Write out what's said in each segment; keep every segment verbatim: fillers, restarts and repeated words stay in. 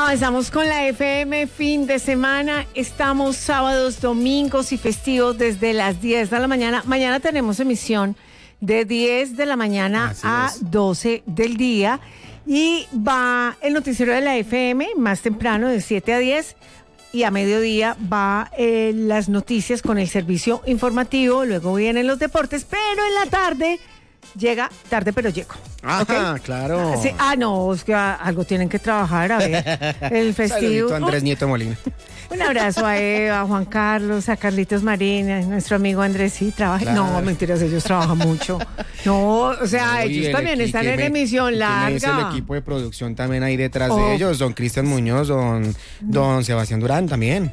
Avanzamos con la F M, fin de semana. Estamos sábados, domingos y festivos desde las diez de la mañana. Mañana tenemos emisión de diez de la mañana Así a es. doce del día. Y va el noticiero de la F M más temprano, de siete a diez. Y a mediodía va eh, las noticias con el servicio informativo. Luego vienen los deportes, pero en la tarde llega tarde pero llego. Ah, ¿okay? Claro. Sí, ah, no, es que algo tienen que trabajar, a ver, el festivo. Saludito a Andrés Nieto Molina. Un abrazo a Eva, a Juan Carlos, a Carlitos Marín, a nuestro amigo Andrés, sí, trabaja. Claro. No, mentiras, ellos trabajan mucho. No, o sea, no, ellos también están en me, emisión larga. Es el equipo de producción también ahí detrás oh. de ellos, don Cristian Muñoz, don, don Sebastián Durán también.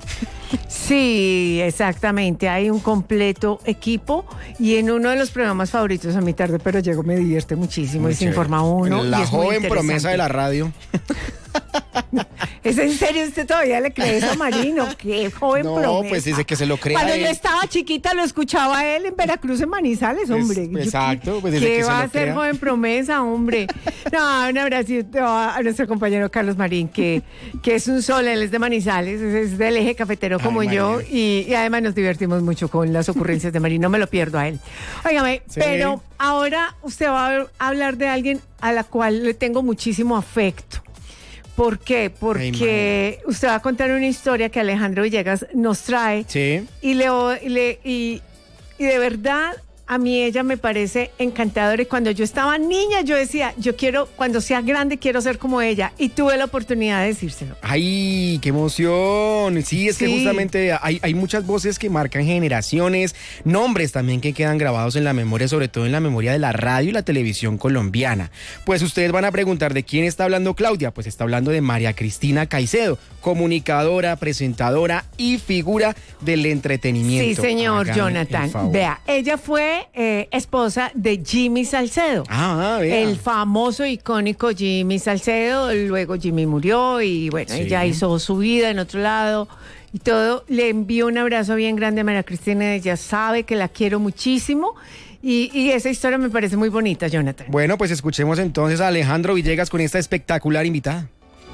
Sí, exactamente, hay un completo equipo y en uno de los programas favoritos a mi tarde, pero llego, me divierte muchísimo muy y chévere. Se informa uno. La y es joven promesa de la radio. ¿Es en serio usted todavía le cree eso a Marino? Qué joven no, promesa. No, pues dice que se lo cree. Cuando a él. yo estaba chiquita lo escuchaba a él en Veracruz, en Manizales, hombre. Pues, exacto. Pues dice ¿Qué que va se lo a ser crea? joven promesa, hombre? No, un abrazo a nuestro compañero Carlos Marín, que, que es un sol, él es de Manizales, es del eje cafetero como Ay, yo, y, y además nos divertimos mucho con las ocurrencias de Marín, no me lo pierdo a él. Óigame, sí. Pero ahora usted va a hablar de alguien a la cual le tengo muchísimo afecto. ¿Por qué? Porque Ay, usted va a contar una historia que Alejandro Villegas nos trae. Sí. Y, le, y, le, y, y de verdad, a mí ella me parece encantadora. Y cuando yo estaba niña, yo decía, yo quiero, cuando sea grande, quiero ser como ella. Y tuve la oportunidad de decírselo. ¡Ay, qué emoción! Sí, es sí. que justamente hay, hay muchas voces que marcan generaciones, nombres también que quedan grabados en la memoria, sobre todo en la memoria de la radio y la televisión colombiana. Pues ustedes van a preguntar, ¿de quién está hablando Claudia? Pues está hablando de María Cristina Caicedo, comunicadora, presentadora y figura del entretenimiento. Sí, señor Hágame Jonathan. Vea, ella fue Eh, esposa de Jimmy Salcedo, ah, el famoso icónico Jimmy Salcedo. Luego Jimmy murió y bueno, sí. ella hizo su vida en otro lado y todo. Le envío un abrazo bien grande a María Cristina, ella sabe que la quiero muchísimo y, y esa historia me parece muy bonita, Jonathan. Bueno, pues escuchemos entonces a Alejandro Villegas con esta espectacular invitada.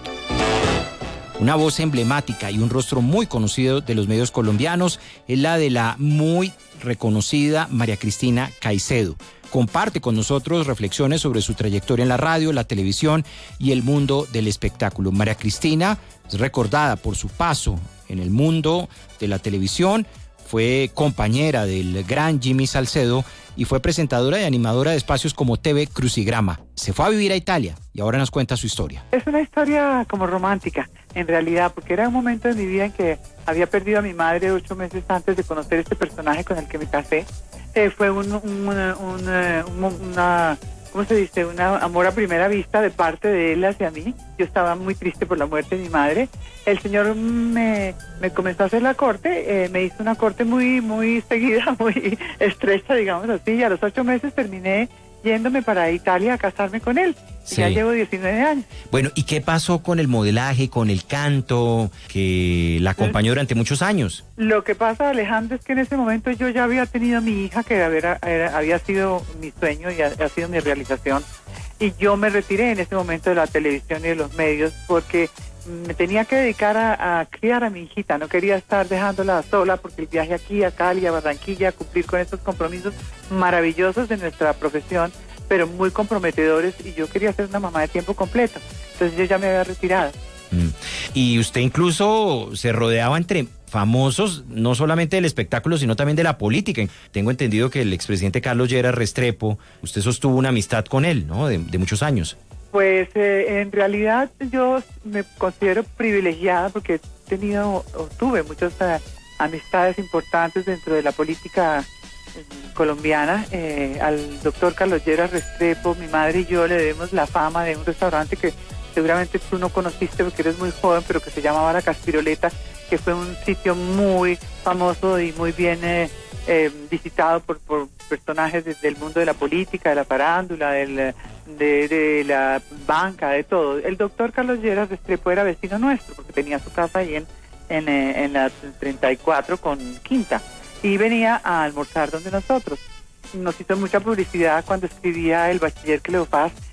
Una voz emblemática y un rostro muy conocido de los medios colombianos es la de la muy reconocida María Cristina Caicedo. Comparte con nosotros reflexiones sobre su trayectoria en la radio, la televisión y el mundo del espectáculo. María Cristina es recordada por su paso en el mundo de la televisión, fue compañera del gran Jimmy Salcedo y fue presentadora y animadora de espacios como T V Crucigrama. Se fue a vivir a Italia y ahora nos cuenta su historia. Es una historia como romántica, en realidad, porque era un momento de mi vida en que había perdido a mi madre ocho meses antes de conocer este personaje con el que me casé. Eh, fue un, un, un, un, una, ¿cómo se dice? Un amor a primera vista de parte de él hacia mí. Yo estaba muy triste por la muerte de mi madre. El señor me, me comenzó a hacer la corte, eh, me hizo una corte muy, muy seguida, muy estrecha, digamos así, y a los ocho meses terminé yéndome para Italia a casarme con él. Sí. Ya llevo diecinueve años. Bueno, ¿y qué pasó con el modelaje, con el canto, que la acompañó durante muchos años? Lo que pasa, Alejandro, es que en ese momento yo ya había tenido a mi hija, que era, era, había sido mi sueño y ha, ha sido mi realización, y yo me retiré en ese momento de la televisión y de los medios porque me tenía que dedicar a, a criar a mi hijita. No quería estar dejándola sola porque el viaje aquí, a Cali, a Barranquilla, a cumplir con estos compromisos maravillosos de nuestra profesión, pero muy comprometedores, y yo quería ser una mamá de tiempo completo. Entonces yo ya me había retirado. Mm. Y usted incluso se rodeaba entre famosos, no solamente del espectáculo, sino también de la política. Tengo entendido que el expresidente Carlos Lleras Restrepo, usted sostuvo una amistad con él, ¿no? De, de muchos años. Pues eh, en realidad yo me considero privilegiada porque he tenido o tuve muchas uh, amistades importantes dentro de la política eh, colombiana. Eh, al doctor Carlos Lleras Restrepo, mi madre y yo le debemos la fama de un restaurante que seguramente tú no conociste porque eres muy joven, pero que se llamaba La Caspiroleta, que fue un sitio muy famoso y muy bien eh, eh, visitado por, por personajes desde el mundo de la política, de la farándula, del... De, de la banca, de todo. El doctor Carlos Lleras Restrepo era vecino nuestro porque tenía su casa ahí en, en, en la treinta y cuatro con Quinta y venía a almorzar donde nosotros. Nos hizo mucha publicidad cuando escribía el bachiller Cleofás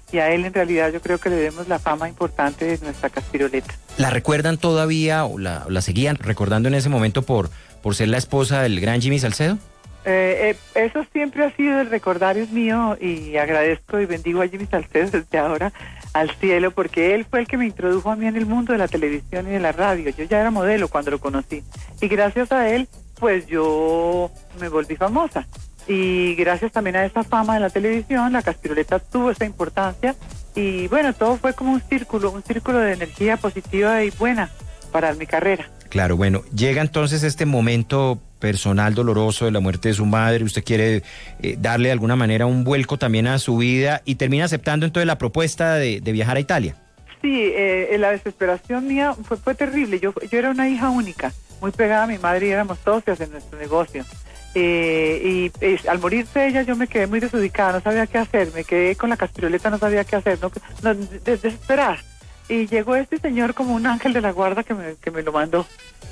y a él en realidad yo creo que le debemos la fama importante de nuestra Caspiroleta. ¿La recuerdan todavía o la, la seguían recordando en ese momento por, por ser la esposa del gran Jimmy Salcedo? Eh, eh, eso siempre ha sido el recordario mío y agradezco y bendigo a Jimmy Salcedo desde ahora al cielo, porque él fue el que me introdujo a mí en el mundo de la televisión y de la radio. Yo ya era modelo cuando lo conocí y gracias a él pues yo me volví famosa. Y gracias también a esa fama de la televisión, la Caspiroleta tuvo esa importancia y bueno, todo fue como un círculo, un círculo de energía positiva y buena para mi carrera. Claro, bueno, llega entonces este momento personal doloroso de la muerte de su madre, usted quiere eh, darle de alguna manera un vuelco también a su vida y termina aceptando entonces la propuesta de, de viajar a Italia. Sí, eh, la desesperación mía fue, fue terrible, yo, yo era una hija única, muy pegada a mi madre y éramos socias en nuestro negocio. Eh, y eh, al morirse ella yo me quedé muy desubicada, no sabía qué hacer, me quedé con la Caspiroleta, no sabía qué hacer, no, no, des, desesperada. Y llegó este señor como un ángel de la guarda que me, que me lo mandó.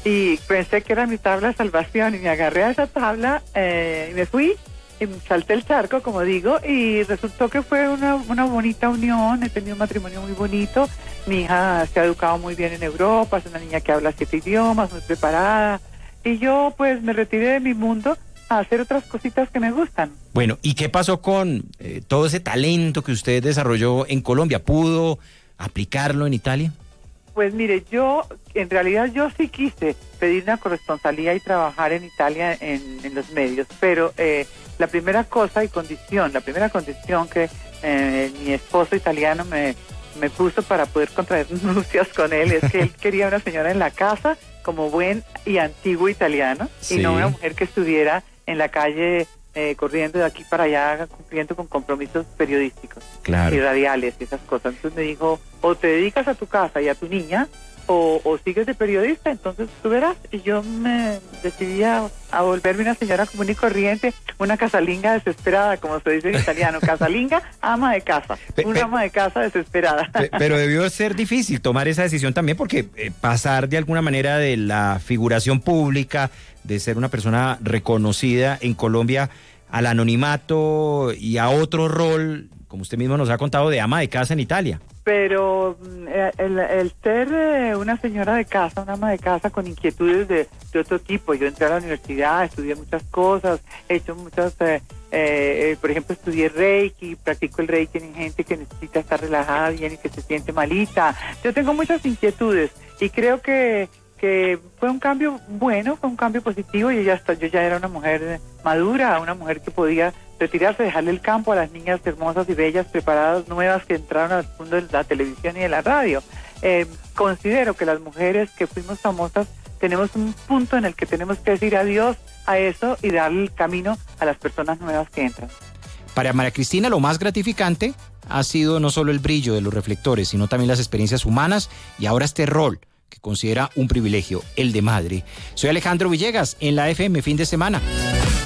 Y pensé que era mi tabla de salvación y me agarré a esa tabla eh, y me fui y salté el charco, como digo, y resultó que fue una, una bonita unión, he tenido un matrimonio muy bonito, mi hija se ha educado muy bien en Europa, es una niña que habla siete idiomas, muy preparada, y yo pues me retiré de mi mundo a hacer otras cositas que me gustan. Bueno, ¿y qué pasó con eh, todo ese talento que usted desarrolló en Colombia? ¿Pudo aplicarlo en Italia? Pues mire, yo, en realidad yo sí quise pedir una corresponsalía y trabajar en Italia en, en los medios, pero eh, la primera cosa y condición, la primera condición que eh, mi esposo italiano me, me puso para poder contraer nupcias con él es que él quería una señora en la casa como buen y antiguo italiano, sí, y no una mujer que estuviera en la calle eh, corriendo de aquí para allá, cumpliendo con compromisos periodísticos, claro, y radiales y esas cosas. Entonces me dijo, o te dedicas a tu casa y a tu niña, o, o sigues de periodista, entonces tú verás. Y yo me decidí a, a volverme una señora común y corriente, una casalinga desesperada, como se dice en italiano, casalinga, ama de casa, pe, una pe, ama de casa desesperada. Pe, pero debió ser difícil tomar esa decisión también, porque eh, pasar de alguna manera de la figuración pública, de ser una persona reconocida en Colombia, al anonimato y a otro rol, como usted mismo nos ha contado, de ama de casa en Italia. Pero el, el ser eh, una señora de casa, una ama de casa con inquietudes de, de otro tipo. Yo entré a la universidad, estudié muchas cosas, he hecho muchas, eh, eh, por ejemplo, estudié Reiki, practico el Reiki en gente que necesita estar relajada bien y que se siente malita. Yo tengo muchas inquietudes y creo que que fue un cambio bueno, fue un cambio positivo y yo ya, está, yo ya era una mujer madura, una mujer que podía retirarse, dejarle el campo a las niñas hermosas y bellas, preparadas, nuevas que entraron al mundo de la televisión y de la radio. Eh, considero que las mujeres que fuimos famosas tenemos un punto en el que tenemos que decir adiós a eso y darle el camino a las personas nuevas que entran. Para María Cristina lo más gratificante ha sido no solo el brillo de los reflectores, sino también las experiencias humanas y ahora este rol que considera un privilegio, el de madre. Soy Alejandro Villegas, en la F M Fin de Semana.